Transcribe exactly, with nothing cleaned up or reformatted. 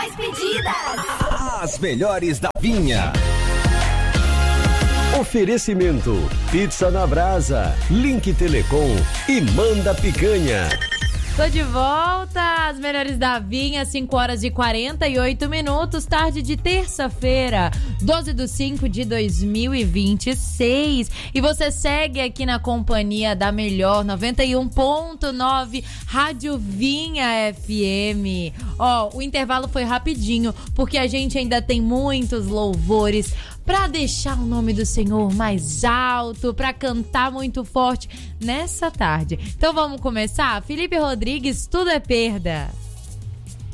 Mais pedidas. As melhores da Vinha. Oferecimento: Pizza na Brasa, Link Telecom e Manda Picanha. Tô de volta, as melhores da Vinha, cinco horas e quarenta e oito minutos, tarde de terça-feira, doze de cinco de dois mil e vinte e seis. E você segue aqui na companhia da melhor noventa e um ponto nove Rádio Vinha F M. Ó, o intervalo foi rapidinho, porque a gente ainda tem muitos louvores para deixar o nome do Senhor mais alto, para cantar muito forte nessa tarde. Então vamos começar? Felipe Rodrigues, Tudo é Perda.